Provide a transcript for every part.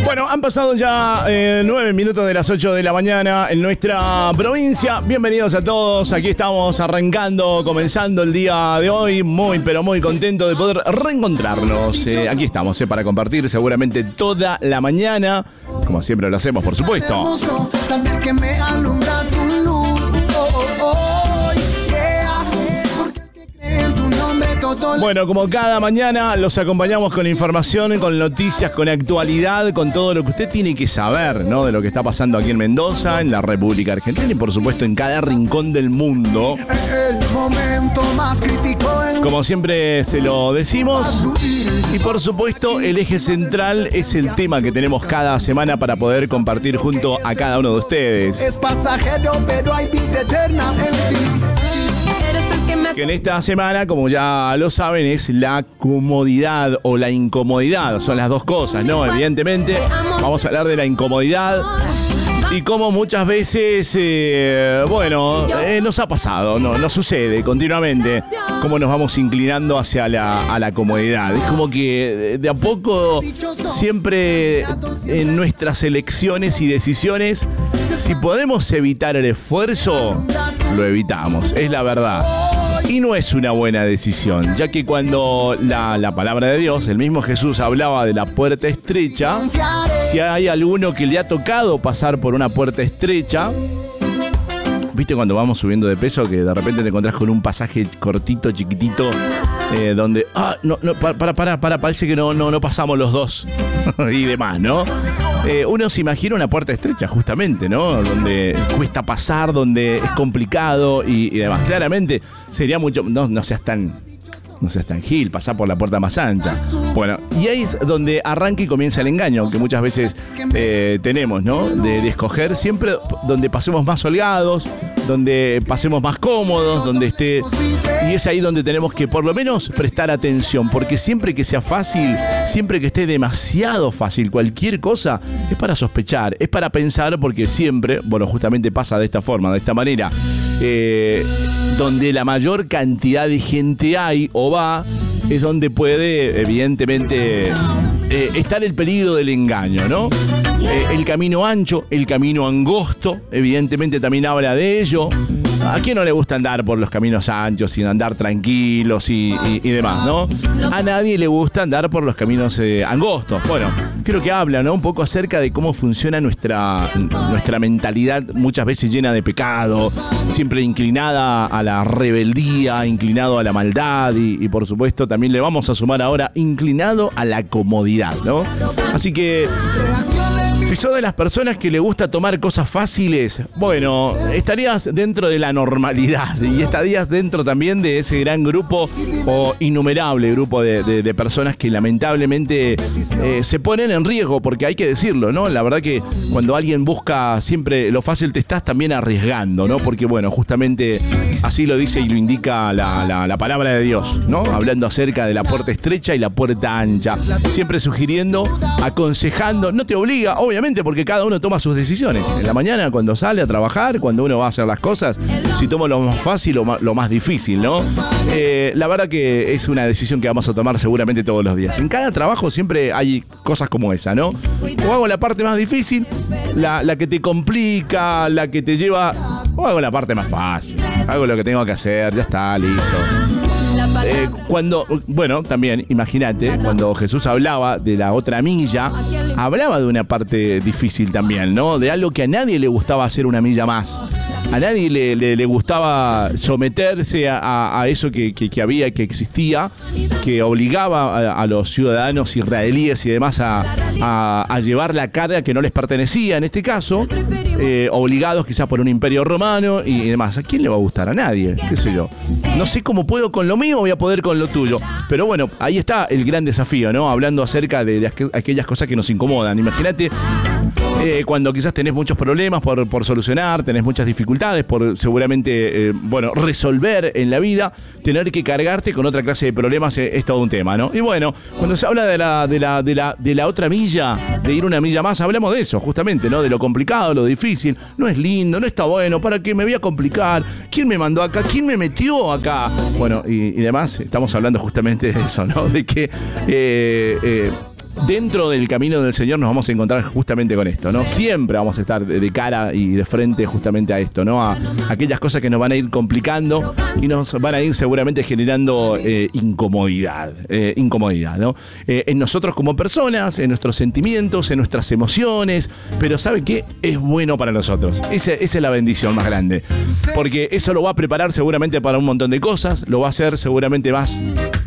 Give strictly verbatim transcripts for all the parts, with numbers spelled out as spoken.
Bueno, han pasado ya eh, nueve minutos de las ocho de la mañana en nuestra provincia. Bienvenidos a todos. Aquí estamos arrancando, comenzando el día de hoy. Muy, pero muy contento de poder reencontrarnos. Eh, aquí estamos eh, para compartir seguramente toda la mañana. Como siempre lo hacemos, por supuesto. Saber que me alumbra tu luz. Oh, oh, oh, yeah. Porque el que cree en tu nombre todo. Bueno, como cada mañana los acompañamos con información, con noticias, con actualidad, con todo lo que usted tiene que saber, ¿no? De lo que está pasando aquí en Mendoza, en la República Argentina y por supuesto en cada rincón del mundo. El momento más crítico en Como siempre se lo decimos. Y por supuesto el eje central es el tema que tenemos cada semana para poder compartir junto a cada uno de ustedes. es pasajero, pero hay vida eterna en ti. Que en esta semana, como ya lo saben, es la comodidad o la incomodidad. Son las dos cosas, ¿no? Evidentemente, vamos a hablar de la incomodidad y cómo muchas veces, eh, bueno, eh, nos ha pasado, no, nos sucede continuamente, cómo nos vamos inclinando hacia la, a la comodidad. Es como que de a poco, siempre en nuestras elecciones y decisiones, si podemos evitar el esfuerzo, lo evitamos, es la verdad. Y no es una buena decisión, ya que cuando la, la palabra de Dios, el mismo Jesús hablaba de la puerta estrecha, si hay alguno que le ha tocado pasar por una puerta estrecha, ¿viste cuando vamos subiendo de peso que de repente te encontrás con un pasaje cortito, chiquitito, eh, donde, ah, no, no, para, para, para, para, parece que no, no, no pasamos los dos y demás, ¿no? Eh, uno se imagina una puerta estrecha, justamente, ¿no? Donde cuesta pasar, donde es complicado y, y demás. Claramente sería mucho... No, no seas tan... No seas tan gil, pasar por la puerta más ancha. Bueno, y ahí es donde arranca y comienza el engaño, que muchas veces eh, tenemos, ¿no? De, de escoger siempre donde pasemos más holgados, donde pasemos más cómodos, donde esté... Y es ahí donde tenemos que por lo menos prestar atención, porque siempre que sea fácil, siempre que esté demasiado fácil cualquier cosa, es para sospechar, es para pensar, porque siempre, bueno, justamente pasa de esta forma, de esta manera, eh, donde la mayor cantidad de gente hay o va, es donde puede, evidentemente, eh, estar el peligro del engaño, ¿no? Eh, el camino ancho, el camino angosto, evidentemente también habla de ello. ¿A quién no le gusta andar por los caminos anchos y andar tranquilos y, y, y demás, no? A nadie le gusta andar por los caminos eh, angostos. Bueno, creo que habla, ¿no? Un poco acerca de cómo funciona nuestra, nuestra mentalidad, muchas veces llena de pecado, siempre inclinada a la rebeldía, inclinado a la maldad y, y por supuesto también le vamos a sumar ahora inclinado a la comodidad, ¿no? Así que... si sos de las personas que le gusta tomar cosas fáciles, bueno, estarías dentro de la normalidad y estarías dentro también de ese gran grupo o innumerable grupo de, de, de personas que lamentablemente eh, se ponen en riesgo, porque hay que decirlo, ¿no? La verdad que cuando alguien busca siempre lo fácil te estás también arriesgando, ¿no? Porque bueno, justamente así lo dice y lo indica la, la, la palabra de Dios, ¿no? Hablando acerca de la puerta estrecha y la puerta ancha, siempre sugiriendo, aconsejando, no te obliga, obviamente, porque cada uno toma sus decisiones. En la mañana, cuando sale a trabajar, cuando uno va a hacer las cosas, si toma lo más fácil o lo más difícil, ¿no? Eh, la verdad que es una decisión que vamos a tomar seguramente todos los días. En cada trabajo siempre hay cosas como esa, ¿no? O hago la parte más difícil, la, la que te complica, la que te lleva... O hago la parte más fácil, hago lo que tengo que hacer, ya está, listo. Eh, cuando, bueno, también, imagínate, cuando Jesús hablaba de la otra milla, hablaba de una parte difícil también, ¿no? De algo que a nadie le gustaba hacer una milla más. A nadie le, le, le gustaba someterse a, a eso que, que, que había, que existía, que obligaba a, a los ciudadanos israelíes y demás a, a, a llevar la carga que no les pertenecía, en este caso, eh, obligados quizás por un imperio romano y demás. ¿A quién le va a gustar? A nadie, qué sé yo. No sé cómo puedo con lo mío, voy a poder con lo tuyo. Pero bueno, ahí está el gran desafío, ¿no? Hablando acerca de, de aquellas cosas que nos incomodan. Imagínate eh, cuando quizás tenés muchos problemas por, por solucionar, tenés muchas dificultades por seguramente, eh, bueno, resolver en la vida, tener que cargarte con otra clase de problemas eh, es todo un tema, ¿no? Y bueno, cuando se habla de la, de la, de la, de la otra milla, de ir una milla más, hablamos de eso, justamente, ¿no? De lo complicado, lo difícil. No es lindo, no está bueno, ¿para qué me voy a complicar? ¿Quién me mandó acá? ¿Quién me metió acá? Bueno, y, y demás, estamos hablando justamente de eso, ¿no? De que eh, eh, dentro del camino del Señor nos vamos a encontrar justamente con esto, ¿no? Siempre vamos a estar de, de cara y de frente justamente a esto, ¿no? A, a aquellas cosas que nos van a ir complicando y nos van a ir seguramente generando eh, incomodidad, eh, incomodidad, ¿no? Eh, en nosotros como personas, en nuestros sentimientos, en nuestras emociones, pero ¿sabe qué? Es bueno para nosotros. Esa, esa es la bendición más grande, porque eso lo va a preparar seguramente para un montón de cosas, lo va a hacer seguramente más...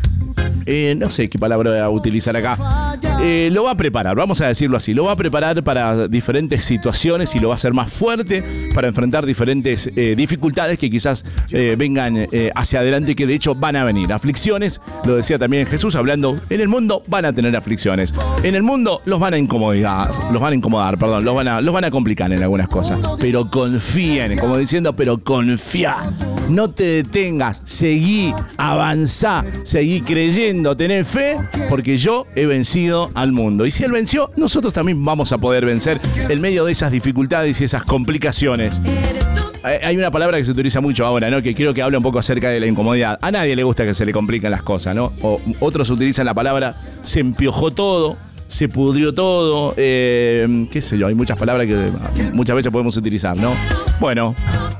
Eh, no sé qué palabra voy a utilizar acá. Eh, lo va a preparar, vamos a decirlo así. Lo va a preparar para diferentes situaciones y lo va a hacer más fuerte para enfrentar diferentes eh, dificultades que quizás eh, vengan eh, hacia adelante y que de hecho van a venir. Aflicciones, lo decía también Jesús hablando, en el mundo van a tener aflicciones. En el mundo los van a incomodar, los van a incomodar, perdón, los van a, los van a complicar en algunas cosas. Pero confíen, como diciendo, pero confía. No te detengas, seguí, avanzá, seguí creyendo, tener fe, porque yo he vencido al mundo. Y si Él venció, nosotros también vamos a poder vencer en medio de esas dificultades y esas complicaciones. Hay una palabra que se utiliza mucho ahora, ¿no? Que creo que habla un poco acerca de la incomodidad. A nadie le gusta que se le compliquen las cosas, ¿no? O otros utilizan la palabra se empiojó todo, se pudrió todo, eh, qué sé yo, hay muchas palabras que muchas veces podemos utilizar, ¿no? Bueno...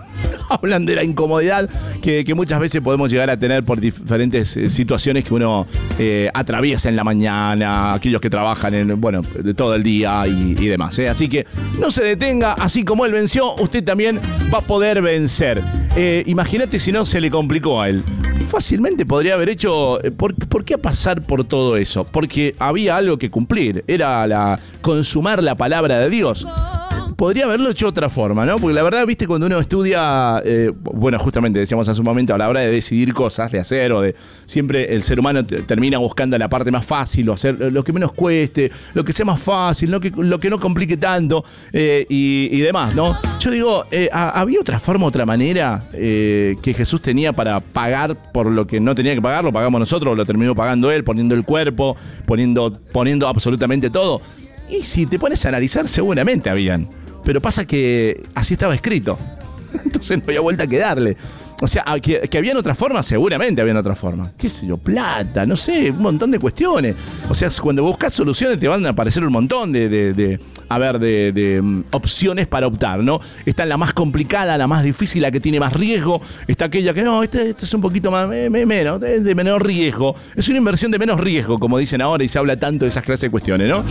Hablan de la incomodidad que, que muchas veces podemos llegar a tener por diferentes eh, situaciones que uno eh, atraviesa en la mañana, aquellos que trabajan en, bueno, de todo el día y, y demás. ¿eh? Así que no se detenga, así como él venció, usted también va a poder vencer. Eh, imagínate si no se le complicó a él. Fácilmente podría haber hecho... ¿por, ¿Por qué pasar por todo eso? Porque había algo que cumplir, era la consumar la palabra de Dios. Podría haberlo hecho de otra forma, ¿no? Porque la verdad, viste, cuando uno estudia, eh, bueno, justamente decíamos hace un momento, a la hora de decidir cosas, de hacer o de... Siempre el ser humano t- termina buscando la parte más fácil o hacer lo que menos cueste, lo que sea más fácil, lo que, lo que no complique tanto eh, y, y demás, ¿no? Yo digo, eh, ¿había otra forma, otra manera eh, que Jesús tenía para pagar por lo que no tenía que pagar? Lo pagamos nosotros, lo terminó pagando Él, poniendo el cuerpo, poniendo, poniendo absolutamente todo. Y si te pones a analizar, seguramente habían. Pero pasa que así estaba escrito. Entonces no había vuelta que darle. O sea, que, que habían otras formas, seguramente habían otras formas. ¿Qué sé yo? Plata, no sé, un montón de cuestiones. O sea, cuando buscas soluciones te van a aparecer un montón de, de, de a ver, de, de um, opciones para optar, ¿no? Está la más complicada, la más difícil, la que tiene más riesgo. Está aquella que no, esta este es un poquito más, me, me, menos, es de menor riesgo. Es una inversión de menos riesgo, como dicen ahora, y se habla tanto de esas clases de cuestiones, ¿no?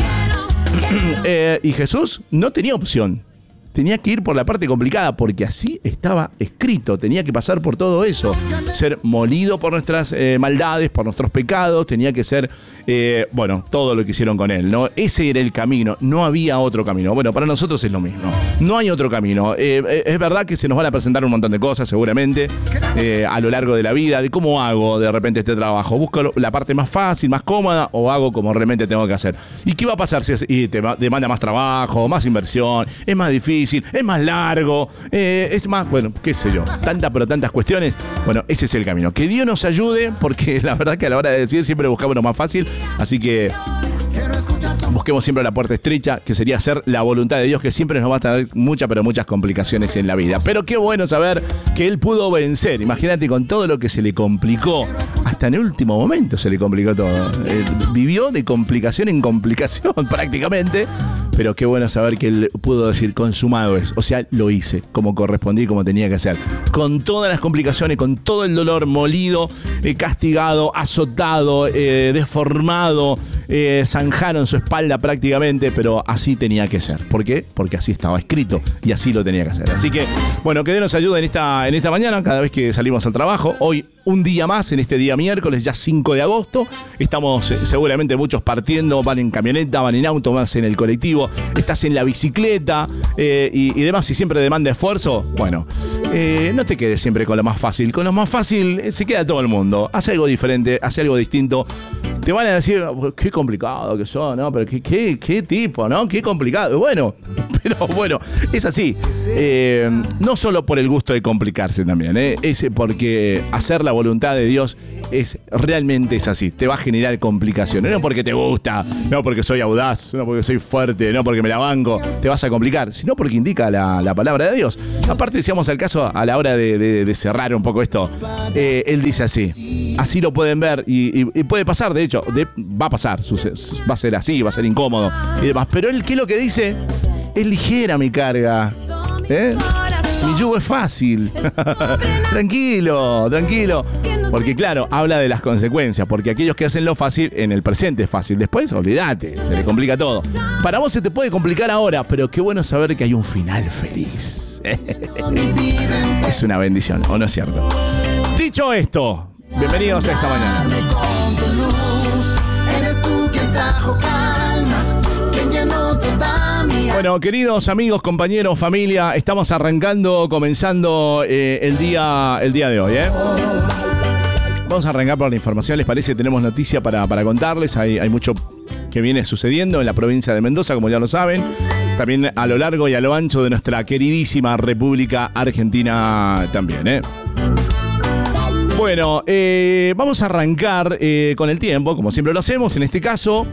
eh, y Jesús no tenía opción. Tenía que ir por la parte complicada, porque así estaba escrito. Tenía que pasar por todo eso. Ser molido por nuestras eh, maldades, por nuestros pecados. Tenía que ser, eh, bueno, todo lo que hicieron con él, ¿no? Ese era el camino. No había otro camino. Bueno, para nosotros es lo mismo. No hay otro camino. Eh, es verdad que se nos van a presentar un montón de cosas, seguramente, eh, a lo largo de la vida. De cómo hago de repente este trabajo. ¿Busco la parte más fácil, más cómoda, o hago como realmente tengo que hacer? ¿Y qué va a pasar si es, y te demanda más trabajo, más inversión, es más difícil? Es más largo, eh, es más, bueno, qué sé yo, tantas pero tantas cuestiones. Bueno, ese es el camino. Que Dios nos ayude, porque la verdad que a la hora de decidir siempre buscamos lo más fácil, así que busquemos siempre la puerta estrecha, que sería hacer la voluntad de Dios, que siempre nos va a traer muchas, pero muchas complicaciones en la vida. Pero qué bueno saber que Él pudo vencer. Imagínate con todo lo que se le complicó. Hasta en el último momento se le complicó todo. Eh, vivió de complicación en complicación prácticamente. Pero qué bueno saber que Él pudo decir consumado es. O sea, lo hice como correspondía y como tenía que hacer. Con todas las complicaciones, con todo el dolor, molido, eh, castigado, azotado, eh, deformado, eh, zanjaron su espalda prácticamente, pero así tenía que ser. ¿Por qué? Porque así estaba escrito y así lo tenía que hacer. Así que, bueno, que Dios nos ayude en esta, en esta mañana, cada vez que salimos al trabajo. Hoy un día más, en este día miércoles, ya cinco de agosto. Estamos eh, seguramente muchos partiendo, van en camioneta, van en auto, van en el colectivo, estás en la bicicleta eh, y, y demás, y siempre demanda esfuerzo. Bueno, eh, no te quedes siempre con lo más fácil. Con lo más fácil eh, se queda todo el mundo. Haz algo diferente, haz algo distinto. Te van a decir, qué complicado que son, ¿no? Pero qué, qué, qué tipo, ¿no? Qué complicado. Bueno, pero bueno, es así. Eh, no solo por el gusto de complicarse también, ¿eh? Es porque hacer la voluntad de Dios es realmente es así. Te va a generar complicaciones. No porque te gusta, no porque soy audaz, no porque soy fuerte, no porque me la banco, te vas a complicar, sino porque indica la, la palabra de Dios. Aparte, si vamos al caso, a la hora de, de, de cerrar un poco esto, eh, él dice así. Así lo pueden ver y, y, y puede pasar, de hecho, de, va a pasar, sucede, va a ser así, va a ser incómodo y demás. Pero él, ¿qué es lo que dice? Es ligera mi carga. ¿Eh? Mi yugo es fácil. Tranquilo, tranquilo. Porque claro, habla de las consecuencias. Porque aquellos que hacen lo fácil, en el presente es fácil. Después, olvídate, se le complica todo. Para vos se te puede complicar ahora, pero qué bueno saber que hay un final feliz. Es una bendición, ¿o no es cierto? Dicho esto, bienvenidos a esta mañana. Bueno, queridos amigos, compañeros, familia, estamos arrancando, comenzando eh, el día el día de hoy, ¿eh? Vamos a arrancar por la información, ¿les parece? Tenemos noticia para, para contarles, hay, hay mucho que viene sucediendo en la provincia de Mendoza, como ya lo saben, también a lo largo y a lo ancho de nuestra queridísima República Argentina también, ¿eh? Bueno, eh, vamos a arrancar eh, con el tiempo, como siempre lo hacemos, en este caso...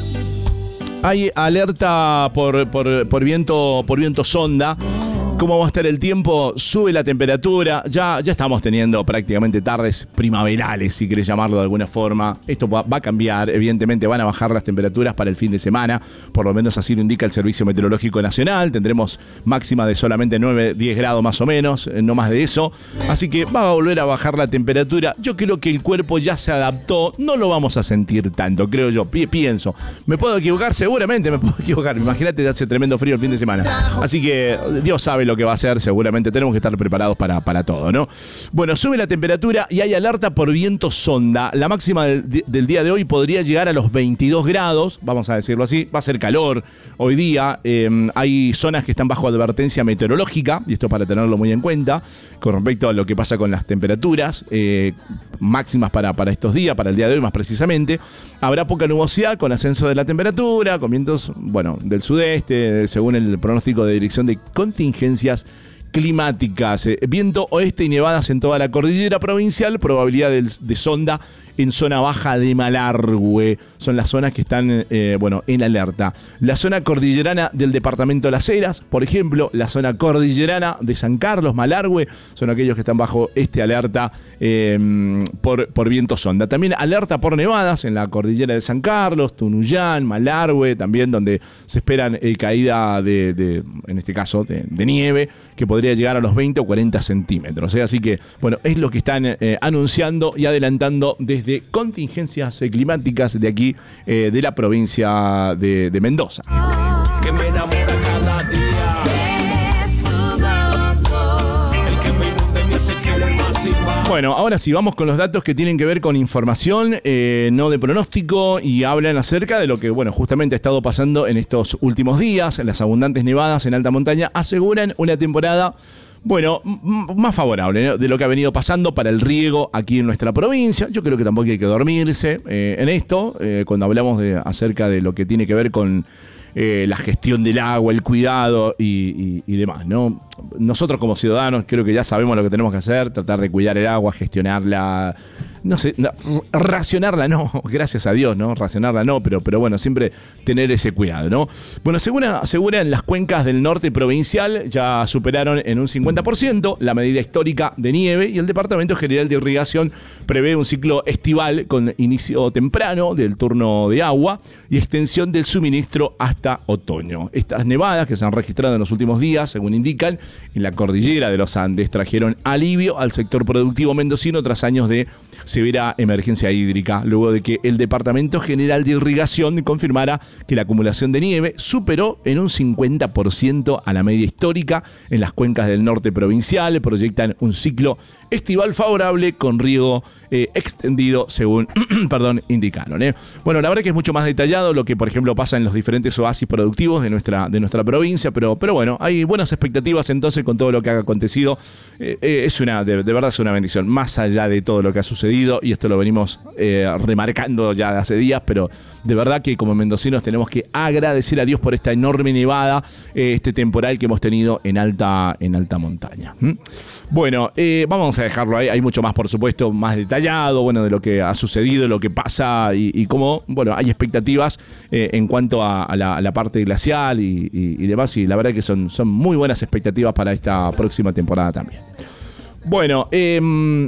Hay alerta por, por, por viento por viento sonda. ¿Cómo va a estar el tiempo? Sube la temperatura. Ya, ya estamos teniendo prácticamente tardes primaverales, si querés llamarlo de alguna forma. Esto va, va a cambiar. Evidentemente van a bajar las temperaturas para el fin de semana. Por lo menos así lo indica el Servicio Meteorológico Nacional. Tendremos máxima de solamente nueve, diez grados más o menos. No más de eso. Así que va a volver a bajar la temperatura. Yo creo que el cuerpo ya se adaptó. No lo vamos a sentir tanto, creo yo. Pi- pienso. ¿Me puedo equivocar? Seguramente me puedo equivocar. Imagínate, hace tremendo frío el fin de semana. Así que Dios sabe lo que va a hacer, seguramente tenemos que estar preparados para, para todo, ¿no? Bueno, sube la temperatura y hay alerta por viento sonda. La máxima del, del día de hoy podría llegar a los veintidós grados, vamos a decirlo así. Va a ser calor hoy día. Eh, hay zonas que están bajo advertencia meteorológica, y esto para tenerlo muy en cuenta, con respecto a lo que pasa con las temperaturas eh, máximas para, para estos días, para el día de hoy más precisamente. Habrá poca nubosidad con ascenso de la temperatura, con vientos, bueno, del sudeste, según el pronóstico de Dirección de Contingencias Climáticas. Eh, viento oeste y nevadas en toda la cordillera provincial, probabilidad de, de sonda en zona baja de Malargüe. Son las zonas que están eh, bueno, en alerta. La zona cordillerana del departamento de Las Heras, por ejemplo, la zona cordillerana de San Carlos, Malargüe, son aquellos que están bajo este alerta eh, por, por viento sonda. También alerta por nevadas en la cordillera de San Carlos, Tunuyán, Malargüe, también donde se esperan eh, caída de, de, en este caso, de, de nieve, que podría llegar a los veinte o cuarenta centímetros. ¿eh? Así que, bueno, es lo que están eh, anunciando y adelantando desde contingencias climáticas de aquí, eh, de la provincia de, de Mendoza. Que me enamora cada día. Es tu gozo. El que me inunda me hace querer más y más. Bueno, ahora sí, vamos con los datos que tienen que ver con información, eh, no de pronóstico, y hablan acerca de lo que, bueno, justamente ha estado pasando en estos últimos días. Las abundantes nevadas en alta montaña aseguran una temporada, bueno, m- más favorable, ¿no?, de lo que ha venido pasando para el riego aquí en nuestra provincia. Yo creo que tampoco hay que dormirse eh, en esto, eh, cuando hablamos de, acerca de lo que tiene que ver con eh, la gestión del agua, el cuidado y, y, y demás, ¿no? Nosotros como ciudadanos creo que ya sabemos lo que tenemos que hacer, tratar de cuidar el agua, gestionarla, no sé, no, racionarla no, gracias a Dios, ¿no? Racionarla no, pero, pero bueno, siempre tener ese cuidado, ¿no? Bueno, según aseguran las cuencas del norte provincial, ya superaron en un cincuenta por ciento la medida histórica de nieve, y el Departamento General de Irrigación prevé un ciclo estival con inicio temprano del turno de agua y extensión del suministro hasta otoño. Estas nevadas que se han registrado en los últimos días, según indican, en la cordillera de los Andes, trajeron alivio al sector productivo mendocino tras años de severa emergencia hídrica, luego de que el Departamento General de Irrigación confirmara que la acumulación de nieve superó en un cincuenta por ciento a la media histórica en las cuencas del norte provincial. Proyectan un ciclo estival favorable con riego eh, extendido, según perdón, indicaron. ¿eh? Bueno, la verdad que es mucho más detallado lo que, por ejemplo, pasa en los diferentes oasis productivos de nuestra, de nuestra provincia, pero, pero bueno, hay buenas expectativas entonces con todo lo que ha acontecido. Eh, eh, es una, de, de verdad es una bendición, más allá de todo lo que ha sucedido. sucedido, y esto lo venimos eh, remarcando ya hace días, pero de verdad que como mendocinos tenemos que agradecer a Dios por esta enorme nevada, eh, este temporal que hemos tenido en alta, en alta montaña. ¿Mm? Bueno, eh, vamos a dejarlo ahí. Hay mucho más, por supuesto, más detallado, bueno, de lo que ha sucedido, lo que pasa y, y cómo, bueno, hay expectativas eh, en cuanto a, a, la, a la parte glacial y, y, y demás, y la verdad que son, son muy buenas expectativas para esta próxima temporada también. Bueno, eh,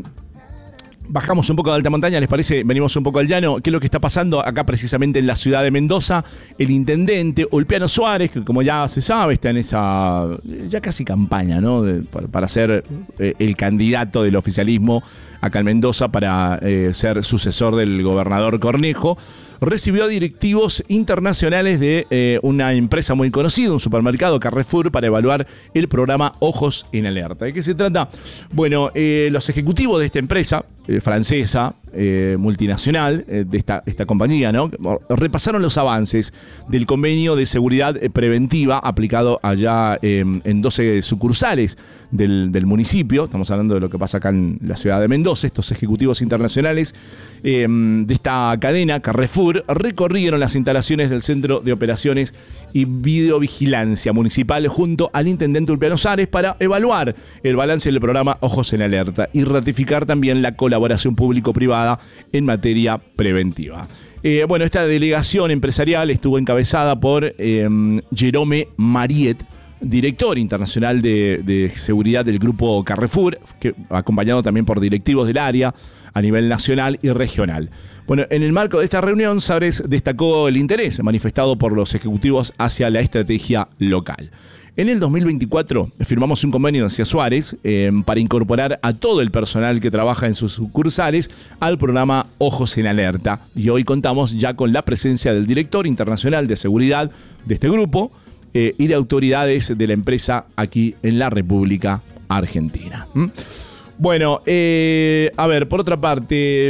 bajamos un poco de alta montaña, ¿les parece? Venimos un poco al llano. ¿Qué es lo que está pasando acá precisamente en la ciudad de Mendoza? El intendente Ulpiano Suárez, que como ya se sabe, está en esa ya casi campaña, ¿no? De, para, para ser eh, el candidato del oficialismo acá en Mendoza para eh, ser sucesor del gobernador Cornejo. Recibió directivos internacionales de eh, una empresa muy conocida, un supermercado, Carrefour, para evaluar el programa Ojos en Alerta. ¿De qué se trata? Bueno, eh, los ejecutivos de esta empresa, eh, francesa, eh, multinacional, eh, de esta, esta compañía, ¿no? Repasaron los avances del convenio de seguridad preventiva aplicado allá eh, en doce sucursales del, del municipio. Estamos hablando de lo que pasa acá en la ciudad de Mendoza. Estos ejecutivos internacionales eh, de esta cadena, Carrefour, recorrieron las instalaciones del Centro de Operaciones y Videovigilancia Municipal junto al intendente Ulpiano Suárez para evaluar el balance del programa Ojos en Alerta y ratificar también la colaboración público-privada en materia preventiva. Eh, bueno, esta delegación empresarial estuvo encabezada por eh, Jerome Mariet, director internacional de, de seguridad del grupo Carrefour, que, acompañado también por directivos del área a nivel nacional y regional. Bueno, en el marco de esta reunión, Suárez destacó el interés manifestado por los ejecutivos hacia la estrategia local. En el dos mil veinticuatro firmamos un convenio, decía Suárez, eh, para incorporar a todo el personal que trabaja en sus sucursales al programa Ojos en Alerta. Y hoy contamos ya con la presencia del director internacional de seguridad de este grupo eh, y de autoridades de la empresa aquí en la República Argentina. ¿Mm? Bueno, eh, a ver, por otra parte,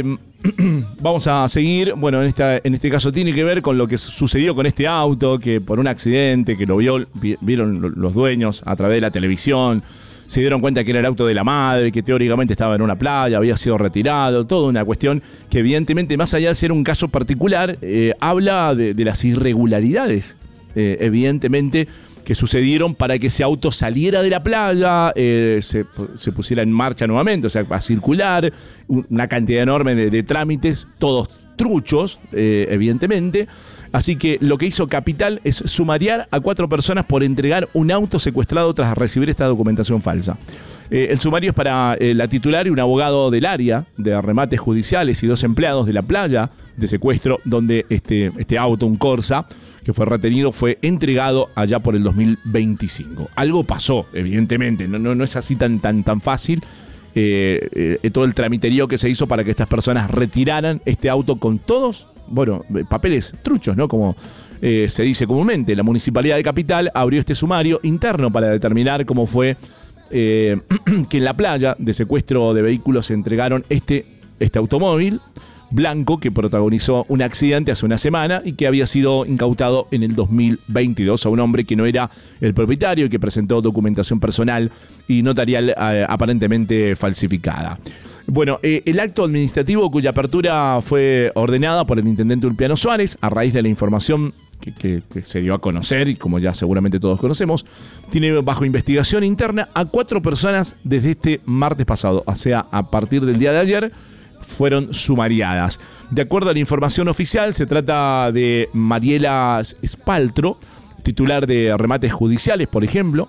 vamos a seguir. Bueno, en, esta, en este caso tiene que ver con lo que sucedió con este auto, que por un accidente que lo vio, vieron los dueños a través de la televisión, se dieron cuenta que era el auto de la madre, que teóricamente estaba en una playa, había sido retirado, toda una cuestión que evidentemente, más allá de ser un caso particular, eh, habla de, de las irregularidades, eh, evidentemente, que sucedieron para que ese auto saliera de la playa, eh, se, se pusiera en marcha nuevamente, o sea, a circular, una cantidad enorme de, de trámites, todos truchos, eh, evidentemente. Así que lo que hizo Capital es sumariar a cuatro personas por entregar un auto secuestrado tras recibir esta documentación falsa. Eh, el sumario es para eh, la titular y un abogado del área de remates judiciales y dos empleados de la playa de secuestro, donde este, este auto, un Corsa, que fue retenido, fue entregado allá por el dos mil veinticinco. Algo pasó, evidentemente, no, no, no es así tan, tan, tan fácil. Eh, eh, todo el tramiterío que se hizo para que estas personas retiraran este auto con todos, bueno, papeles truchos, ¿no? Como eh, se dice comúnmente. La Municipalidad de Capital abrió este sumario interno para determinar cómo fue eh, que en la playa de secuestro de vehículos se entregaron este, este automóvil blanco que protagonizó un accidente hace una semana y que había sido incautado en el dos mil veintidós a un hombre que no era el propietario y que presentó documentación personal y notarial eh, aparentemente falsificada. Bueno, eh, el acto administrativo cuya apertura fue ordenada por el intendente Ulpiano Suárez a raíz de la información que, que, que se dio a conocer y como ya seguramente todos conocemos, tiene bajo investigación interna a cuatro personas desde este martes pasado, o sea, a partir del día de ayer, fueron sumariadas. De acuerdo a la información oficial, se trata de Mariela Spaltro, titular de remates judiciales, por ejemplo,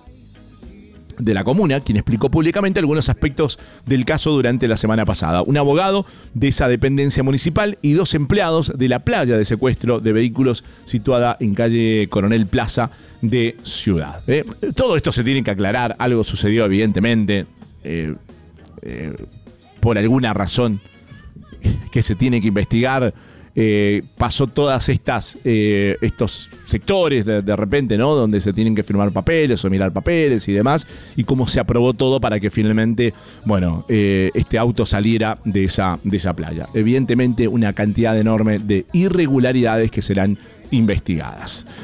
de la comuna, quien explicó públicamente algunos aspectos del caso durante la semana pasada. Un abogado de esa dependencia municipal y dos empleados de la playa de secuestro de vehículos situada en calle Coronel Plaza de Ciudad. ¿Eh? Todo esto se tiene que aclarar. Algo sucedió, evidentemente, eh, eh, por alguna razón que se tiene que investigar. Eh, pasó todas estas eh, estos sectores de, de repente, ¿no? Donde se tienen que firmar papeles o mirar papeles y demás, y cómo se aprobó todo para que finalmente, bueno, eh, este auto saliera de esa, de esa playa. Evidentemente una cantidad enorme de irregularidades que serán investigadas.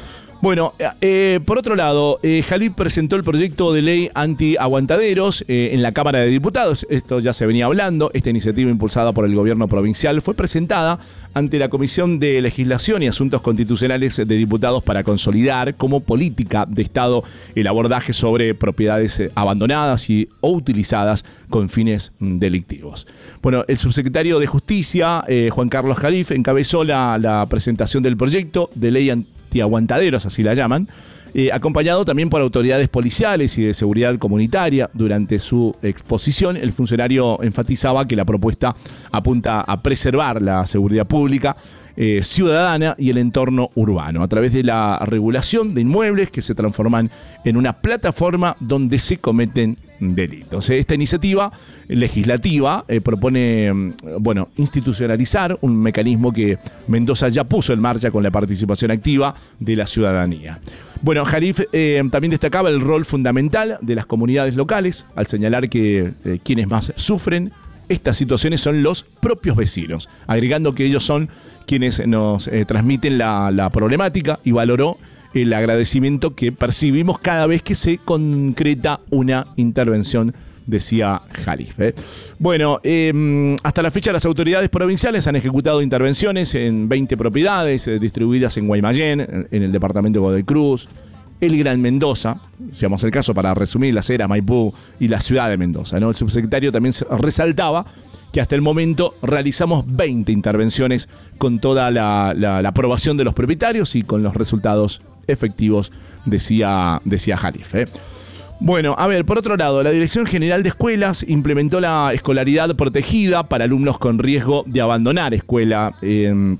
Bueno, eh, por otro lado, eh, Jalif presentó el proyecto de ley anti-aguantaderos eh, en la Cámara de Diputados. Esto ya se venía hablando. Esta iniciativa impulsada por el gobierno provincial fue presentada ante la Comisión de Legislación y Asuntos Constitucionales de Diputados para consolidar como política de Estado el abordaje sobre propiedades abandonadas y o utilizadas con fines delictivos. Bueno, el subsecretario de Justicia, eh, Juan Carlos Jalif, encabezó la, la presentación del proyecto de ley anti-aguantaderos, así la llaman, eh, acompañado también por autoridades policiales y de seguridad comunitaria. Durante su exposición, el funcionario enfatizaba que la propuesta apunta a preservar la seguridad pública, eh, ciudadana y el entorno urbano a través de la regulación de inmuebles que se transforman en una plataforma donde se cometen delitos. Esta iniciativa legislativa eh, propone, bueno, institucionalizar un mecanismo que Mendoza ya puso en marcha con la participación activa de la ciudadanía. Bueno, Jalif eh, también destacaba el rol fundamental de las comunidades locales al señalar que eh, quienes más sufren estas situaciones son los propios vecinos, agregando que ellos son quienes nos eh, transmiten la, la problemática, y valoró el agradecimiento que percibimos cada vez que se concreta una intervención, decía Jalif. ¿eh? Bueno, eh, hasta la fecha las autoridades provinciales han ejecutado intervenciones en veinte propiedades eh, distribuidas en Guaymallén, en, en el departamento de Godoy Cruz, el Gran Mendoza, digamos el caso para resumir, Las Heras, Maipú y la ciudad de Mendoza, ¿no? El subsecretario también resaltaba que hasta el momento realizamos veinte intervenciones con toda la, la, la aprobación de los propietarios y con los resultados efectivos, decía, decía Jalif. ¿eh? Bueno, a ver, por otro lado, la Dirección General de Escuelas implementó la escolaridad protegida para alumnos con riesgo de abandonar escuela. Eh,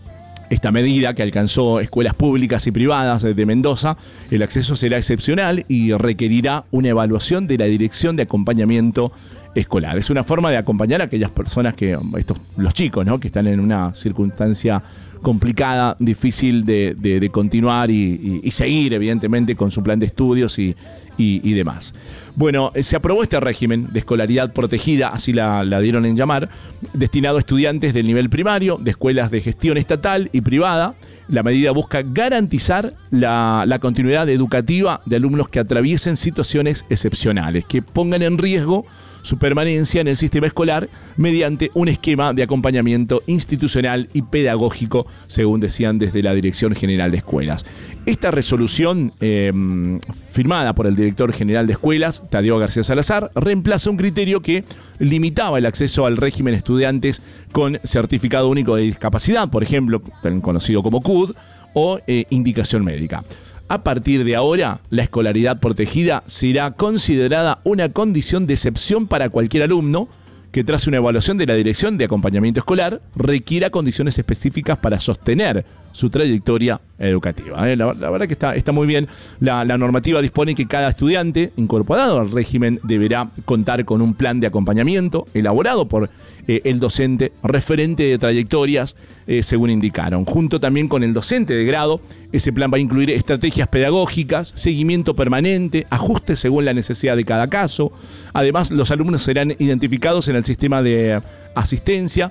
Esta medida, que alcanzó escuelas públicas y privadas de Mendoza, el acceso será excepcional y requerirá una evaluación de la Dirección de Acompañamiento Escolar. Es una forma de acompañar a aquellas personas que, estos, los chicos, ¿no?, que están en una circunstancia complicada, difícil de, de, de continuar y, y, y seguir, evidentemente, con su plan de estudios y, y, y demás. Bueno, se aprobó este régimen de escolaridad protegida, así la, la dieron en llamar, destinado a estudiantes del nivel primario, de escuelas de gestión estatal y privada. La medida busca garantizar la, la continuidad educativa de alumnos que atraviesen situaciones excepcionales, que pongan en riesgo su permanencia en el sistema escolar mediante un esquema de acompañamiento institucional y pedagógico, según decían desde la Dirección General de Escuelas. Esta resolución, eh, firmada por el director general de Escuelas, Tadeo García Salazar, reemplaza un criterio que limitaba el acceso al régimen estudiantes con certificado único de discapacidad, por ejemplo, conocido como C U D, o eh, indicación médica. A partir de ahora, la escolaridad protegida será considerada una condición de excepción para cualquier alumno que, tras una evaluación de la Dirección de Acompañamiento Escolar, requiera condiciones específicas para sostener su trayectoria educativa. ¿eh? La, la verdad que está, está muy bien. La, la normativa dispone que cada estudiante incorporado al régimen deberá contar con un plan de acompañamiento elaborado por eh, el docente referente de trayectorias, eh, según indicaron. Junto también con el docente de grado, ese plan va a incluir estrategias pedagógicas, seguimiento permanente, ajustes según la necesidad de cada caso. Además, los alumnos serán identificados en el sistema de asistencia.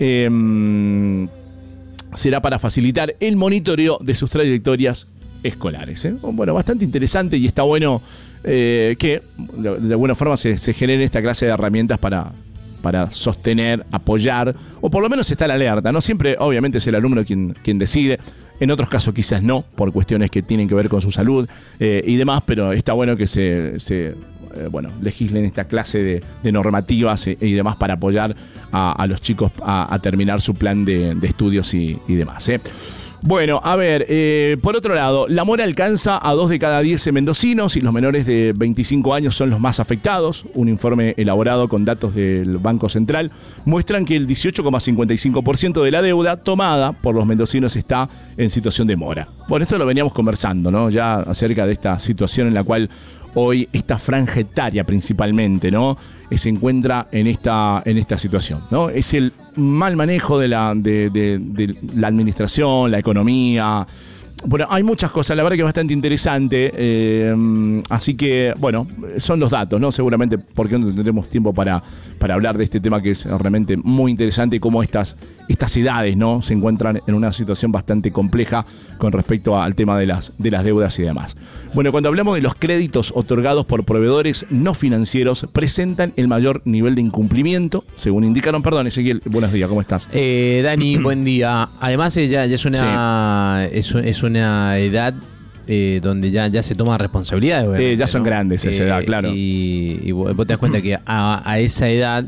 Eh, será para facilitar el monitoreo de sus trayectorias escolares. ¿eh? Bueno, bastante interesante, y está bueno eh, que de, de alguna forma se, se generen esta clase de herramientas para, para sostener, apoyar, o por lo menos estar alerta. No siempre, obviamente, es el alumno quien, quien decide. En otros casos quizás no, por cuestiones que tienen que ver con su salud eh, y demás, pero está bueno que se, se eh, bueno, legislen esta clase de, de normativas y, y demás para apoyar a, a los chicos a, a terminar su plan de, de estudios y, y demás. ¿eh? Bueno, a ver, eh, por otro lado, la mora alcanza a dos de cada diez mendocinos y los menores de veinticinco años son los más afectados. Un informe elaborado con datos del Banco Central muestran que el dieciocho coma cincuenta y cinco por ciento de la deuda tomada por los mendocinos está en situación de mora. Bueno, esto lo veníamos conversando, ¿no? Ya acerca de esta situación en la cual hoy esta franja etaria principalmente, ¿no?, se encuentra en esta, en esta situación, ¿no? Es el mal manejo de la, de, de, de la administración, la economía. Bueno, hay muchas cosas, la verdad que es bastante interesante. Eh, así que, bueno, son los datos, ¿no? Seguramente porque no tendremos tiempo para, para hablar de este tema que es realmente muy interesante, cómo estas, estas edades, ¿no?, se encuentran en una situación bastante compleja con respecto al tema de las, de las deudas y demás. Bueno, cuando hablamos de los créditos otorgados por proveedores no financieros, presentan el mayor nivel de incumplimiento, según indicaron. Perdón, Ezequiel, buenos días, ¿cómo estás? Eh, Dani, buen día. Además, ya, ya es, una, sí. es, es una edad eh, donde ya, ya se toma responsabilidad. Eh, ya son, ¿no?, grandes esa eh, edad, claro. Y, y vos te das cuenta que a, a esa edad,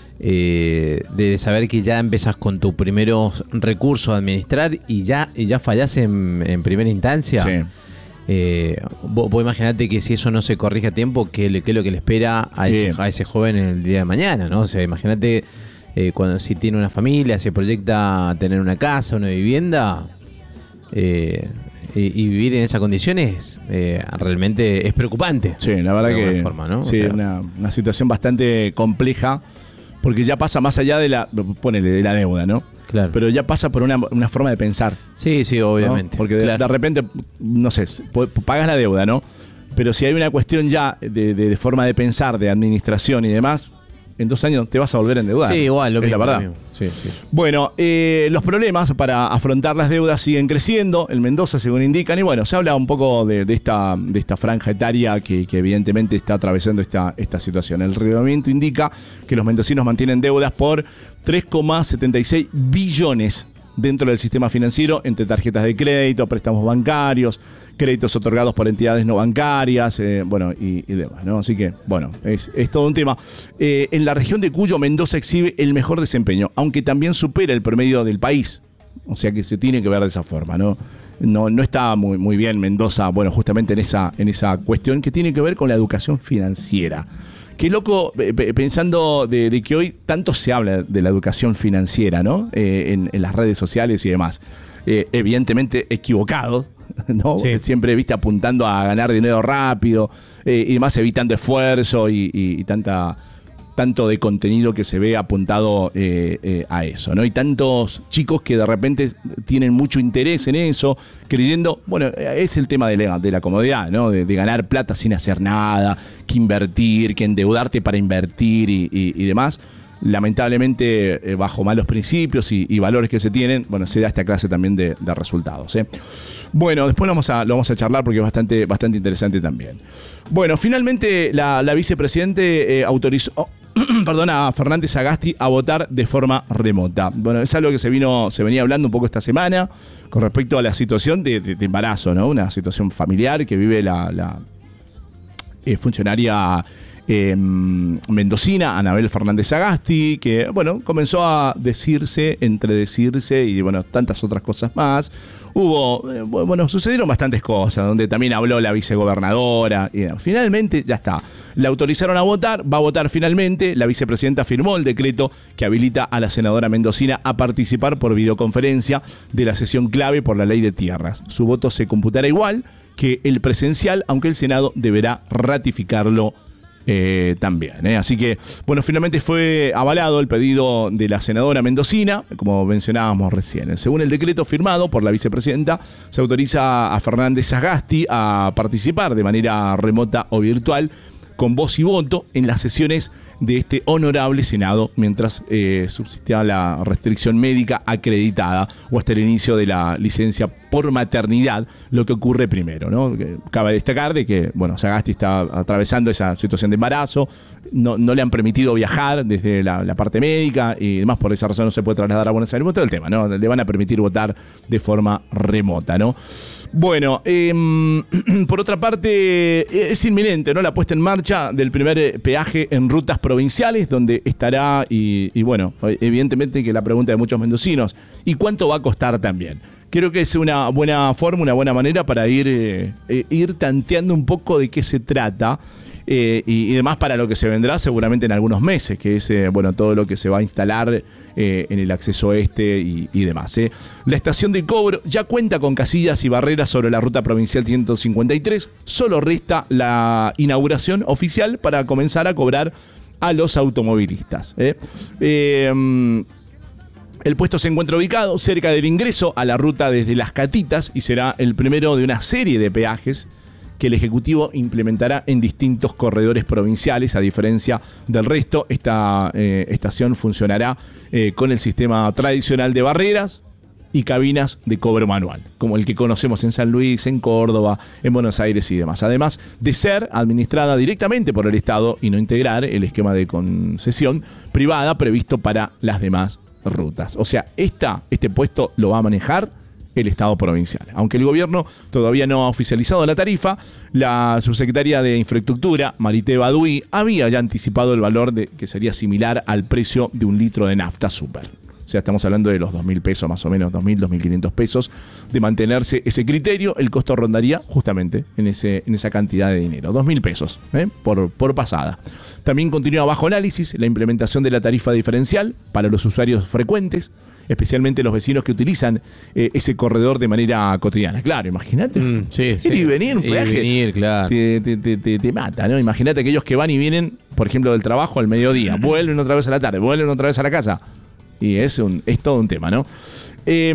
eh, de saber que ya empezás con tus primeros recursos a administrar y ya, y ya fallás en, en primera instancia. Sí. Eh, vos, vos imaginate que si eso no se corrige a tiempo, ¿qué, qué es lo que le espera a ese, a ese joven en el día de mañana, ¿no? O sea, imagínate eh, cuando si tiene una familia, se proyecta tener una casa, una vivienda, eh, y, y vivir en esas condiciones eh, realmente es preocupante. Sí, la verdad de que forma, ¿no? sí, o sea, una, una situación bastante compleja, porque ya pasa más allá de la, ponele, de la deuda, ¿no? Claro. Pero ya pasa por una, una forma de pensar. Sí, sí, obviamente. ¿No? Porque de, claro. de repente, no sé, pagas la deuda, ¿no? Pero si hay una cuestión ya de, de, de forma de pensar, de administración y demás, en dos años te vas a volver a endeudar. Sí, igual, lo es mismo. la verdad. Lo mismo. Sí, sí. Bueno, eh, los problemas para afrontar las deudas siguen creciendo en Mendoza, según indican. Y bueno, se habla un poco de, de, esta, de esta franja etaria que, que evidentemente está atravesando esta, esta situación. El reglamento indica que los mendocinos mantienen deudas por tres coma setenta y seis billones dentro del sistema financiero, entre tarjetas de crédito, préstamos bancarios, créditos otorgados por entidades no bancarias, eh, bueno, y, y demás, ¿no? Así que, bueno, es, es todo un tema. Eh, en la región de Cuyo, Mendoza exhibe el mejor desempeño, aunque también supera el promedio del país. O sea que se tiene que ver de esa forma, ¿no? No, no está muy, muy bien Mendoza, bueno, justamente en esa, en esa cuestión que tiene que ver con la educación financiera. Qué loco, pensando de, de que hoy tanto se habla de la educación financiera, ¿no? Eh, en, en las redes sociales y demás. Eh, evidentemente equivocado, ¿no? Sí. Siempre, viste, apuntando a ganar dinero rápido eh, y demás, evitando esfuerzo y, y, y tanta... tanto de contenido que se ve apuntado eh, eh, a eso, ¿no? Y tantos chicos que de repente tienen mucho interés en eso, creyendo, bueno, es el tema de la, de la comodidad, ¿no? De, de ganar plata sin hacer nada, que invertir, que endeudarte para invertir y, y, y demás. Lamentablemente, eh, bajo malos principios y, y valores que se tienen, bueno, se da esta clase también de, de resultados, ¿eh? Bueno, después lo vamos a, lo vamos a charlar porque es bastante, bastante interesante también. Bueno, finalmente la, la vicepresidente eh, autorizó... Oh, perdón, a Fernández Sagasti a votar de forma remota. Bueno, es algo que se vino, se venía hablando un poco esta semana con respecto a la situación de, de, de embarazo, ¿no? Una situación familiar que vive la, la eh, funcionaria eh, mendocina, Anabel Fernández Sagasti, que, bueno, comenzó a decirse, entredecirse y, bueno, tantas otras cosas más. Hubo, eh, bueno, sucedieron bastantes cosas, donde también habló la vicegobernadora. Y, eh, finalmente, ya está. La autorizaron a votar, va a votar finalmente. La vicepresidenta firmó el decreto que habilita a la senadora mendocina a participar por videoconferencia de la sesión clave por la ley de tierras. Su voto se computará igual que el presencial, aunque el Senado deberá ratificarlo Eh, también, ¿eh? Así que, bueno, finalmente fue avalado el pedido de la senadora mendocina, como mencionábamos recién. Según el decreto firmado por la vicepresidenta, se autoriza a Fernández Sagasti a participar de manera remota o virtual, con voz y voto, en las sesiones de este honorable Senado, mientras eh, subsistía la restricción médica acreditada o hasta el inicio de la licencia por maternidad, lo que ocurre primero, ¿no? Cabe destacar de que, bueno, Sagasti está atravesando esa situación de embarazo, no, no le han permitido viajar desde la, la parte médica y demás, por esa razón no se puede trasladar a Buenos Aires, todo el tema, ¿no? Le van a permitir votar de forma remota, ¿no? Bueno, eh, por otra parte, es inminente, ¿no?, la puesta en marcha del primer peaje en rutas provinciales, donde estará, y, y bueno, evidentemente que la pregunta de muchos mendocinos, ¿y cuánto va a costar también? Creo que es una buena forma, una buena manera para ir, eh, ir tanteando un poco de qué se trata. Eh, y, y demás para lo que se vendrá seguramente en algunos meses, que es eh, bueno, todo lo que se va a instalar eh, en el acceso este y, y demás. Eh. La estación de cobro ya cuenta con casillas y barreras sobre la ruta provincial ciento cincuenta y tres, solo resta la inauguración oficial para comenzar a cobrar a los automovilistas. Eh. Eh, El puesto se encuentra ubicado cerca del ingreso a la ruta desde Las Catitas y será el primero de una serie de peajes que el Ejecutivo implementará en distintos corredores provinciales. A diferencia del resto, esta eh, estación funcionará eh, con el sistema tradicional de barreras y cabinas de cobro manual, como el que conocemos en San Luis, en Córdoba, en Buenos Aires y demás. Además de ser administrada directamente por el Estado y no integrar el esquema de concesión privada previsto para las demás rutas. O sea, esta, este puesto lo va a manejar el Estado provincial. Aunque el gobierno todavía no ha oficializado la tarifa, la subsecretaria de Infraestructura, Marité Baduy, había ya anticipado el valor de, que sería similar al precio de un litro de nafta super. O sea, estamos hablando de los dos mil pesos, más o menos dos mil, dos mil quinientos pesos. De mantenerse ese criterio, el costo rondaría justamente en, ese, en esa cantidad de dinero. dos mil pesos ¿eh? por, por pasada. También continúa bajo análisis la implementación de la tarifa diferencial para los usuarios frecuentes, especialmente los vecinos que utilizan eh, ese corredor de manera cotidiana. Claro, imagínate. Mm, sí, ir sí. y venir, un Ir y peaje. venir, claro. Te, te, te, te, te mata, ¿no? Imagínate aquellos que van y vienen, por ejemplo, del trabajo al mediodía, vuelven otra vez a la tarde, vuelven otra vez a la casa. Y es, un, es todo un tema, ¿no? Eh,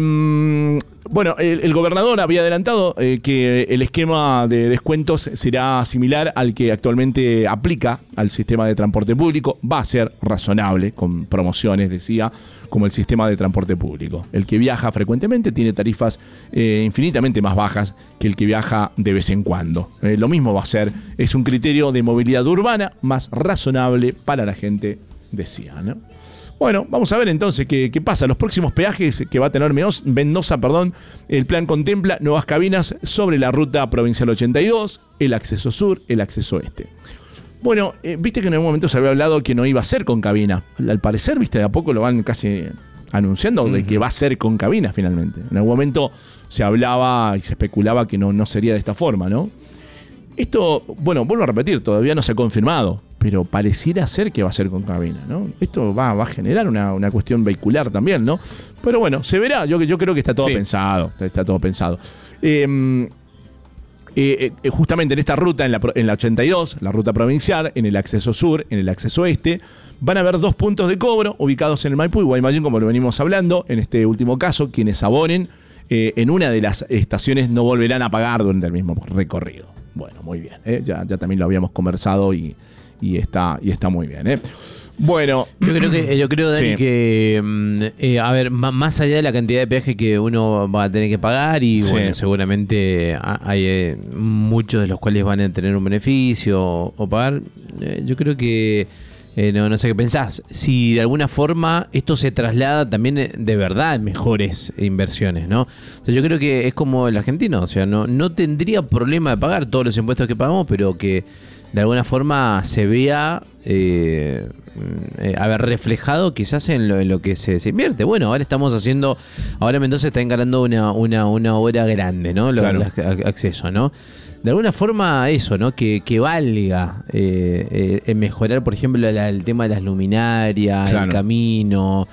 bueno, el, el gobernador había adelantado eh, que el esquema de descuentos será similar al que actualmente aplica al sistema de transporte público. Va a ser razonable, con promociones, decía, como el sistema de transporte público. El que viaja frecuentemente tiene tarifas eh, infinitamente más bajas que el que viaja de vez en cuando. Eh, lo mismo va a ser, es un criterio de movilidad urbana más razonable para la gente, decía, ¿no? Bueno, vamos a ver entonces qué, qué pasa. Los próximos peajes que va a tener Mendoza, perdón, el plan contempla nuevas cabinas sobre la ruta provincial ochenta y dos, el acceso sur, el acceso este. Bueno, eh, viste que en algún momento se había hablado que no iba a ser con cabina. Al parecer, viste, de a poco lo van casi anunciando uh-huh. de que va a ser con cabina finalmente. En algún momento se hablaba y se especulaba que no, no sería de esta forma, ¿no? Esto, bueno, vuelvo a repetir, todavía no se ha confirmado, pero pareciera ser que va a ser con cabina, ¿no? Esto va, va a generar una, una cuestión vehicular también, ¿no? Pero bueno, se verá. Yo, yo creo que está todo sí. pensado. Está todo pensado. Eh, eh, eh, justamente en esta ruta, en la, en la ochenta y dos, la ruta provincial, en el acceso sur, en el acceso este, van a haber dos puntos de cobro ubicados en el Maipú y Guaymallén, como lo venimos hablando. En este último caso, quienes abonen eh, en una de las estaciones no volverán a pagar durante el mismo recorrido. Bueno, muy bien. ¿eh? Ya, ya también lo habíamos conversado y, y, está, y está muy bien. ¿eh? Bueno. Yo creo, que, yo creo Dani, sí. que, eh, a ver, más allá de la cantidad de peaje que uno va a tener que pagar, y sí. bueno, seguramente hay eh, muchos de los cuales van a tener un beneficio o, o pagar, eh, yo creo que. Eh, no, no sé qué pensás. Si de alguna forma esto se traslada también de verdad en mejores inversiones, ¿no? O sea, yo creo que es como el argentino, o sea, no, no tendría problema de pagar todos los impuestos que pagamos, pero que de alguna forma se vea eh, eh, haber reflejado quizás en lo, en lo que se, se invierte. Bueno, ahora estamos haciendo, ahora Mendoza está encarando una, una, una obra grande, ¿no? Lo, claro. el acceso, ¿no? De alguna forma eso, ¿no? Que, que valga eh, eh, en mejorar, por ejemplo, la, el tema de las luminarias, claro. el camino,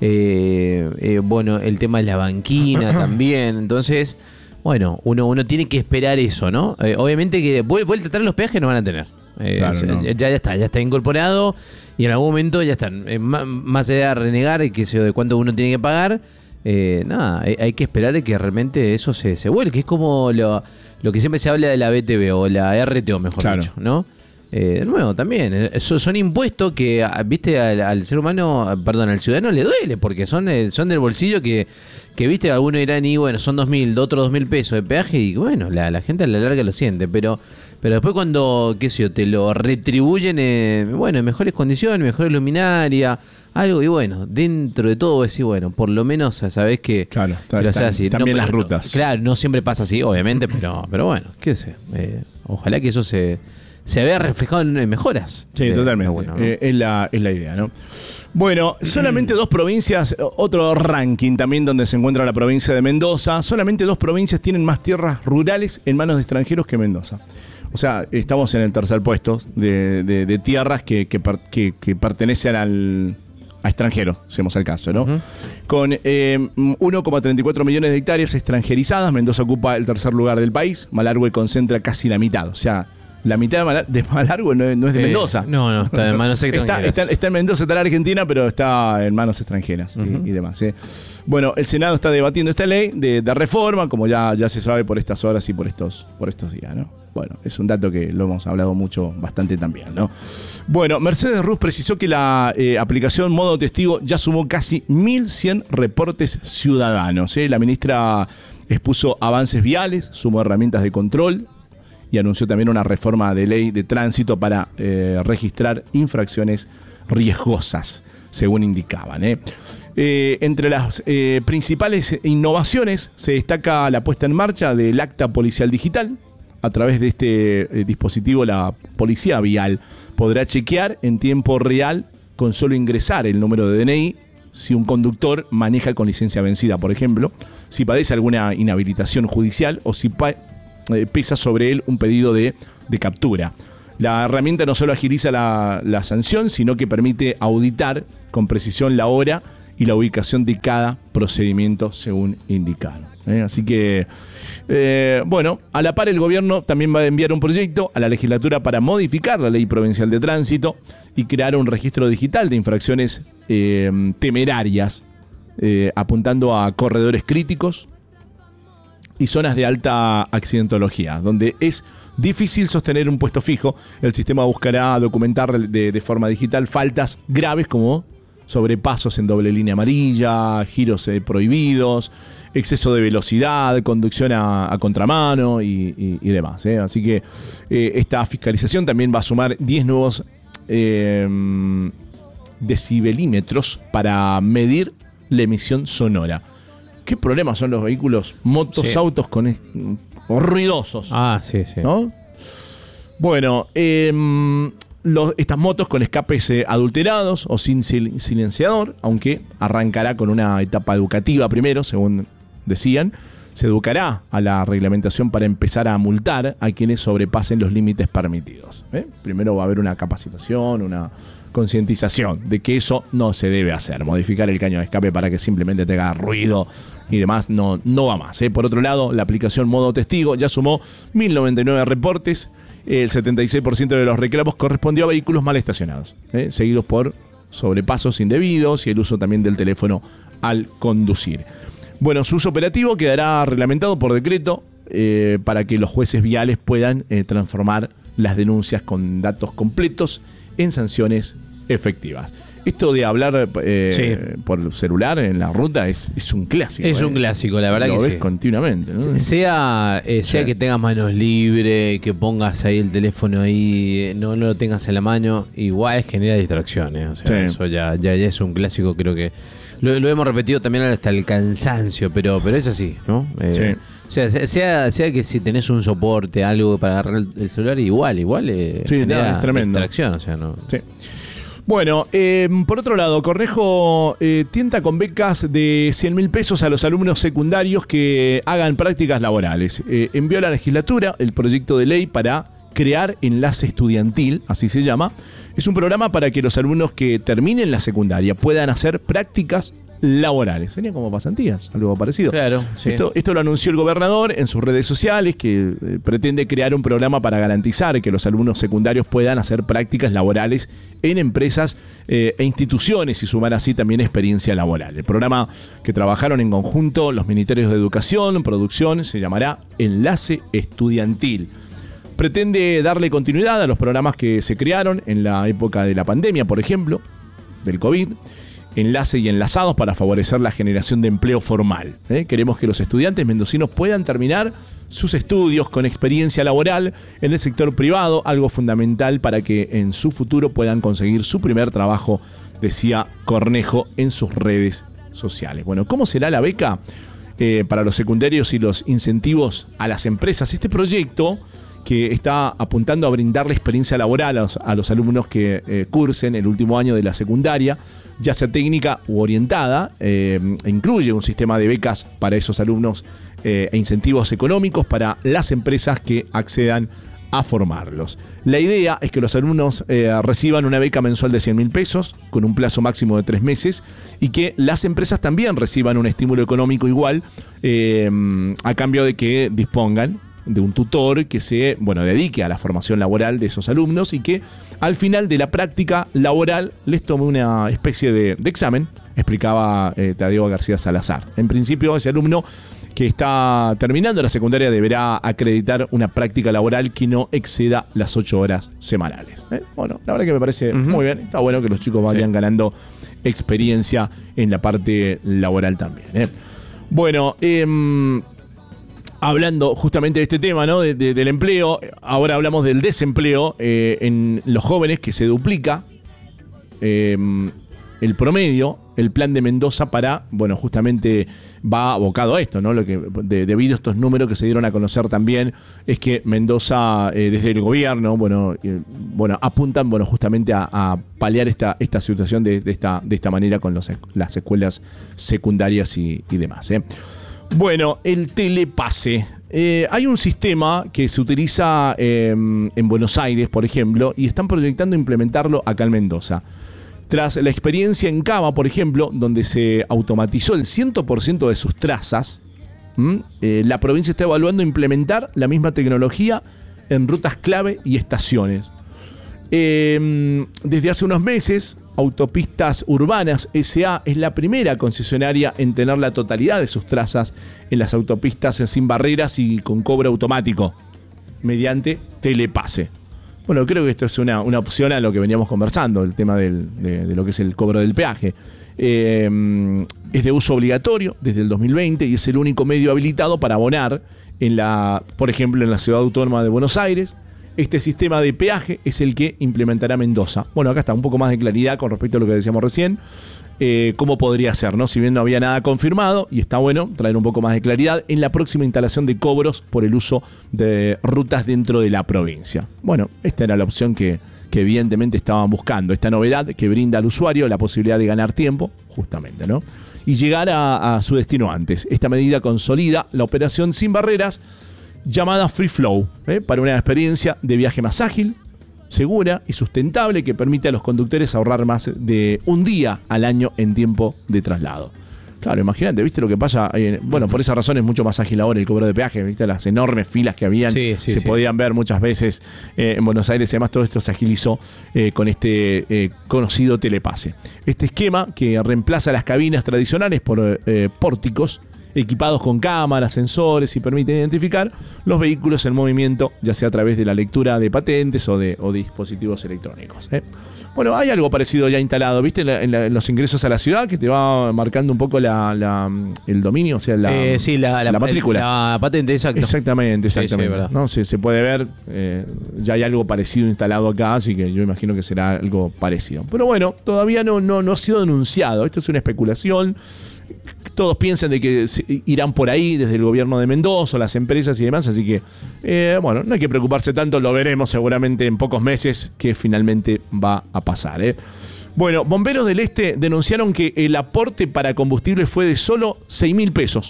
eh, eh, bueno, el tema de la banquina también. Entonces, bueno, uno, uno tiene que esperar eso, ¿no? Eh, obviamente que vuelta atrás los peajes no van a tener. Eh, claro, ya, no. ya, ya está, ya está incorporado y en algún momento ya están. Eh, más, más allá de renegar, que sé, de cuánto uno tiene que pagar, eh, nada, hay, hay que esperar que realmente eso se, se vuelque. Es como lo... Lo que siempre se habla de la B T V o la R T O, mejor claro. dicho, ¿no? Eh, de nuevo, también, eso son impuestos que, viste, al, al ser humano, perdón, al ciudadano le duele, porque son, son del bolsillo que, que viste, algunos dirán, y bueno, son dos mil, otros dos mil pesos de peaje, y bueno, la, la gente a la larga lo siente, pero, pero después cuando, qué sé yo, te lo retribuyen, eh, bueno, en mejores condiciones, mejor luminaria, algo, y bueno, dentro de todo decís, bueno, por lo menos sabés que, claro, que lo haces así. También no, las pero, rutas. Claro, no siempre pasa así, obviamente, pero, pero bueno, qué sé, eh, ojalá que eso se... se vea reflejado en mejoras. Sí, de, totalmente. Bueno, ¿no? eh, es, la, es la idea, ¿no? Bueno, solamente dos provincias, otro ranking también donde se encuentra la provincia de Mendoza, solamente dos provincias tienen más tierras rurales en manos de extranjeros que Mendoza. O sea, estamos en el tercer puesto de, de, de tierras que, que, que, que pertenecen al... a extranjeros, si vamos al caso, ¿no? Uh-huh. Con eh, uno coma treinta y cuatro millones de hectáreas extranjerizadas, Mendoza ocupa el tercer lugar del país, Malargüe concentra casi la mitad, o sea, la mitad de, Mal- de Malargüe no, no es de eh, Mendoza. No, no, está en manos extranjeras. está, está, está en Mendoza, está en Argentina, pero está en manos extranjeras uh-huh. y, y demás. ¿eh? Bueno, el Senado está debatiendo esta ley de, de reforma, como ya, ya se sabe por estas horas y por estos, por estos días, ¿no? Bueno, es un dato que lo hemos hablado mucho, bastante también, ¿no? Bueno, Mercedes Ruz precisó que la eh, aplicación Modo Testigo ya sumó casi mil cien reportes ciudadanos. ¿eh? La ministra expuso avances viales, sumó herramientas de control y anunció también una reforma de ley de tránsito para eh, registrar infracciones riesgosas, según indicaban. ¿eh? Eh, entre las eh, principales innovaciones se destaca la puesta en marcha del acta policial digital. A través de este eh, dispositivo, la policía vial podrá chequear en tiempo real, con solo ingresar el número de D N I, si un conductor maneja con licencia vencida, por ejemplo, si padece alguna inhabilitación judicial o si pa- eh, pesa sobre él un pedido de, de captura. La herramienta no solo agiliza la, la sanción, sino que permite auditar con precisión la hora y la ubicación de cada procedimiento según indicaron. ¿eh? Así que, eh, bueno, a la par el gobierno también va a enviar un proyecto a la legislatura para modificar la ley provincial de tránsito y crear un registro digital de infracciones eh, temerarias, eh, apuntando a corredores críticos y zonas de alta accidentología, donde es difícil sostener un puesto fijo. El sistema buscará documentar de, de forma digital faltas graves como sobrepasos en doble línea amarilla, giros eh, prohibidos, exceso de velocidad, conducción a, a contramano y, y, y demás. ¿eh? Así que eh, esta fiscalización también va a sumar diez nuevos eh, decibelímetros para medir la emisión sonora. ¿Qué problemas son los vehículos, motos, sí. autos con est- ruidosos? Ah, sí, sí. ¿No? Bueno, eh, Los, estas motos con escapes eh, adulterados o sin sil- silenciador, aunque arrancará con una etapa educativa primero, según decían, se educará a la reglamentación para empezar a multar a quienes sobrepasen los límites permitidos. ¿eh? Primero va a haber una capacitación, una concientización de que eso no se debe hacer. Modificar el caño de escape para que simplemente tenga ruido y demás no, no va más. ¿eh? Por otro lado, la aplicación Modo Testigo ya sumó mil noventa y nueve reportes. El setenta y seis por ciento de los reclamos correspondió a vehículos mal estacionados, ¿eh? seguidos por sobrepasos indebidos y el uso también del teléfono al conducir. Bueno, su uso operativo quedará reglamentado por decreto eh, para que los jueces viales puedan eh, transformar las denuncias con datos completos en sanciones efectivas. Esto de hablar eh, sí. por celular en la ruta es, es un clásico. Es eh. un clásico, la verdad Lo que ves sí. continuamente, ¿no? Sea, eh, sea sí. que tengas manos libres, que pongas ahí el teléfono ahí, no, no lo tengas en la mano, igual genera distracciones. O sea, sí. eso ya, ya, ya es un clásico, creo que lo, lo hemos repetido también hasta el cansancio, pero, pero es así, ¿no? Eh, sí. O sea, sea, sea que si tenés un soporte, algo para agarrar el, el celular, igual, igual eh, sí, genera no, es tremendo. distracción, o sea, no. Sí. Bueno, eh, por otro lado, Cornejo eh, tienta con becas de cien mil pesos a los alumnos secundarios que hagan prácticas laborales. Eh, envió a la legislatura el proyecto de ley para crear Enlace Estudiantil, así se llama. Es un programa para que los alumnos que terminen la secundaria puedan hacer prácticas laborales. Sería como pasantías, algo parecido. Claro, sí. Esto, esto lo anunció el gobernador en sus redes sociales, que eh, pretende crear un programa para garantizar que los alumnos secundarios puedan hacer prácticas laborales en empresas eh, e instituciones y sumar así también experiencia laboral. El programa que trabajaron en conjunto los ministerios de Educación, Producción, se llamará Enlace Estudiantil. Pretende darle continuidad a los programas que se crearon en la época de la pandemia, por ejemplo, del COVID. Enlace y enlazados para favorecer la generación de empleo formal. ¿eh? Queremos que los estudiantes mendocinos puedan terminar sus estudios con experiencia laboral en el sector privado, algo fundamental para que en su futuro puedan conseguir su primer trabajo, decía Cornejo en sus redes sociales. Bueno, ¿cómo será la beca eh, para los secundarios y los incentivos a las empresas? Este proyecto, que está apuntando a brindarle experiencia laboral a los, a los alumnos que eh, cursen el último año de la secundaria, ya sea técnica u orientada, eh, incluye un sistema de becas para esos alumnos eh, e incentivos económicos para las empresas que accedan a formarlos. La idea es que los alumnos eh, reciban una beca mensual de cien mil pesos con un plazo máximo de tres meses y que las empresas también reciban un estímulo económico igual eh, a cambio de que dispongan de un tutor que se, bueno, dedique a la formación laboral de esos alumnos y que al final de la práctica laboral les tome una especie de, de examen, explicaba eh, Tadeo García Salazar. En principio, ese alumno que está terminando la secundaria deberá acreditar una práctica laboral que no exceda las ocho horas semanales. ¿Eh? Bueno, la verdad que me parece uh-huh. muy bien. Está bueno que los chicos vayan sí. ganando experiencia en la parte laboral también. ¿eh? Bueno, eh, hablando justamente de este tema, ¿no? de, de, del empleo, ahora hablamos del desempleo eh, en los jóvenes, que se duplica eh, el promedio. El plan de Mendoza para, bueno, justamente va abocado a esto, ¿no? Lo que de, debido a estos números que se dieron a conocer también, es que Mendoza, eh, desde el gobierno, bueno, eh, bueno, apuntan, bueno, justamente a, a paliar esta, esta situación de, de esta, de esta manera con los, las escuelas secundarias y, y demás, ¿eh? Bueno, el telepase. Eh, hay un sistema que se utiliza eh, en Buenos Aires, por ejemplo, y están proyectando implementarlo acá en Mendoza. Tras la experiencia en Cava, por ejemplo, donde se automatizó el cien por ciento de sus trazas, eh, la provincia está evaluando implementar la misma tecnología en rutas clave y estaciones. Eh, desde hace unos meses, Autopistas Urbanas S A es la primera concesionaria en tener la totalidad de sus trazas en las autopistas sin barreras y con cobro automático, mediante telepase. Bueno, creo que esto es una, una opción a lo que veníamos conversando, el tema del, de, de lo que es el cobro del peaje. Eh, es de uso obligatorio desde el dos mil veinte y es el único medio habilitado para abonar, en la, por ejemplo, en la Ciudad Autónoma de Buenos Aires. Este sistema de peaje es el que implementará Mendoza. Bueno, acá está un poco más de claridad con respecto a lo que decíamos recién. Eh, cómo podría ser, ¿no? Si bien no había nada confirmado, y está bueno traer un poco más de claridad en la próxima instalación de cobros por el uso de rutas dentro de la provincia. Bueno, esta era la opción que, que evidentemente estaban buscando, esta novedad que brinda al usuario la posibilidad de ganar tiempo, justamente, ¿no? Y llegar a, a su destino antes. Esta medida consolida la operación sin barreras llamada Free Flow, ¿eh? para una experiencia de viaje más ágil, segura y sustentable, que permite a los conductores ahorrar más de un día al año en tiempo de traslado. Claro, imagínate, ¿viste lo que pasa? Eh, bueno, por esa razón es mucho más ágil ahora el cobro de peaje, ¿viste? Las enormes filas que habían, sí, sí, se sí. podían ver muchas veces eh, en Buenos Aires. Además, todo esto se agilizó eh, con este eh, conocido telepase. Este esquema que reemplaza las cabinas tradicionales por eh, pórticos equipados con cámaras, sensores y permite identificar los vehículos en movimiento, ya sea a través de la lectura de patentes o de, o de dispositivos electrónicos. ¿eh? Bueno, hay algo parecido ya instalado, ¿viste? En, la, en, la, en los ingresos a la ciudad, que te va marcando un poco la, la, el dominio, o sea, la, eh, sí, la, la, la matrícula. La patente, exacto. Exactamente, exactamente. Sí, sí, ¿no? Se, se puede ver, eh, ya hay algo parecido instalado acá, así que yo imagino que será algo parecido. Pero bueno, todavía no, no, no ha sido denunciado. Esto es una especulación. Todos piensan de que irán por ahí desde el gobierno de Mendoza, las empresas y demás, así que, eh, bueno, no hay que preocuparse tanto, lo veremos seguramente en pocos meses que finalmente va a pasar. ¿eh? Bueno, Bomberos del Este denunciaron que el aporte para combustible fue de solo seis mil pesos.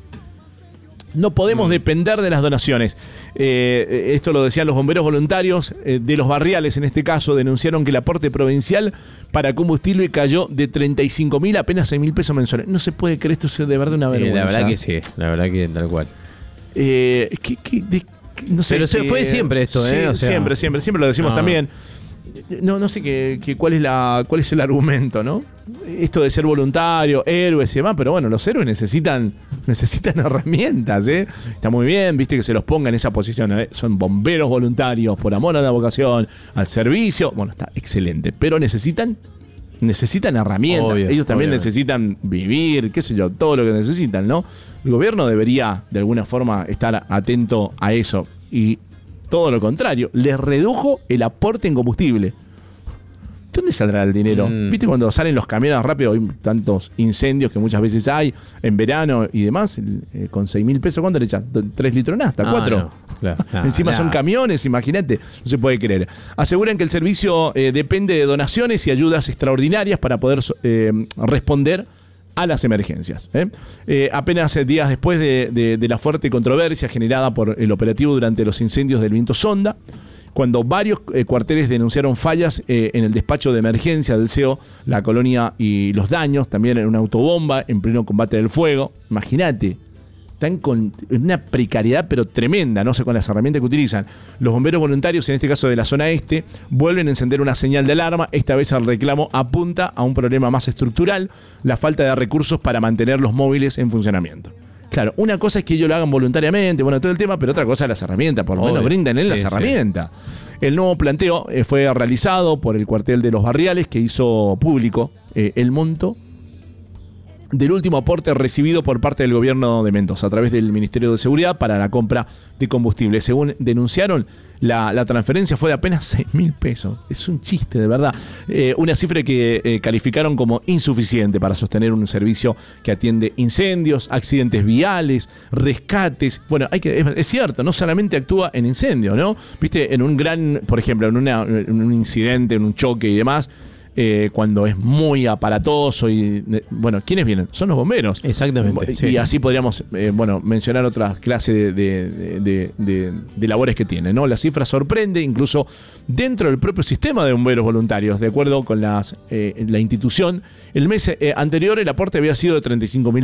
No podemos mm. depender de las donaciones. Eh, esto lo decían los bomberos voluntarios eh, de los barriales, en este caso, denunciaron que el aporte provincial para combustible cayó de treinta y cinco mil a apenas seis mil pesos mensuales. No se puede creer, esto es de verdad una vergüenza. Eh, la verdad que sí, la verdad que tal cual. Eh, ¿qué, qué, de, no sé, Pero se que, fue siempre esto, ¿eh? Sí, o sea, siempre, siempre, siempre lo decimos no. también. No, no sé qué, qué, cuál es la, cuál es el argumento, ¿no? Esto de ser voluntario, héroes y demás, pero bueno, los héroes necesitan, necesitan herramientas, ¿eh? Está muy bien, viste, que se los ponga en esa posición, ¿eh? Son bomberos voluntarios, por amor a la vocación, al servicio. Bueno, está excelente, pero necesitan, necesitan herramientas. Obvio, Ellos también obviamente. necesitan vivir, qué sé yo, todo lo que necesitan, ¿no? El gobierno debería, de alguna forma, estar atento a eso. Y todo lo contrario, les redujo el aporte en combustible. ¿De dónde saldrá el dinero? Mm. ¿Viste cuando salen los camiones rápido? Hay tantos incendios que muchas veces hay en verano y demás. Eh, con seis mil pesos, ¿cuánto le echan? ¿Tres litros nafta? Ah, ¿Cuatro? No, claro, no, Encima no. son camiones, imagínate. No se puede creer. Aseguran que el servicio eh, depende de donaciones y ayudas extraordinarias para poder eh, responder a las emergencias. ¿eh? Eh, apenas días después de, de, de la fuerte controversia generada por el operativo durante los incendios del Viento Sonda, cuando varios eh, cuarteles denunciaron fallas eh, en el despacho de emergencia del C E O, la colonia y los daños, también en una autobomba en pleno combate del fuego. Imagínate, están con una precariedad pero tremenda, no sé, con las herramientas que utilizan. Los bomberos voluntarios, en este caso de la zona este, vuelven a encender una señal de alarma. Esta vez el reclamo apunta a un problema más estructural, la falta de recursos para mantener los móviles en funcionamiento. Claro, una cosa es que ellos lo hagan voluntariamente, bueno, todo el tema, pero otra cosa es las herramientas, por lo menos brindan en sí, las sí. herramientas. El nuevo planteo eh, fue realizado por el cuartel de Los Barriales, que hizo público eh, el monto del último aporte recibido por parte del gobierno de Mendoza a través del Ministerio de Seguridad para la compra de combustible. Según denunciaron, la, la transferencia fue de apenas seis mil pesos. Es un chiste, de verdad. Eh, una cifra que eh, calificaron como insuficiente para sostener un servicio que atiende incendios, accidentes viales, rescates. Bueno, hay que, es, es cierto, no solamente actúa en incendios, ¿no? Viste, en un gran, por ejemplo, en, una, en un incidente, en un choque y demás, Eh, cuando es muy aparatoso y bueno, ¿quiénes vienen? Son los bomberos. Exactamente. Y Sí. así podríamos eh, bueno, mencionar otras clases de, de, de, de, de labores que tiene, ¿no? La cifra sorprende incluso dentro del propio sistema de bomberos voluntarios. De acuerdo con las, eh, la institución, el mes eh, anterior el aporte había sido de treinta y cinco mil